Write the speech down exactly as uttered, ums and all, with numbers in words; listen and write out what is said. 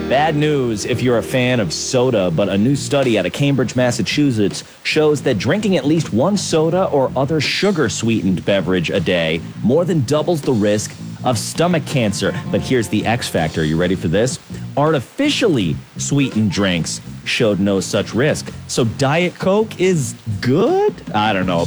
Bad news if you're a fan of soda, but a new study out of Cambridge, Massachusetts shows that drinking at least one soda or other sugar-sweetened beverage a day more than doubles the risk of stomach cancer. But here's the X factor. You ready for this? Artificially sweetened drinks showed no such risk. So Diet Coke is good? I don't know.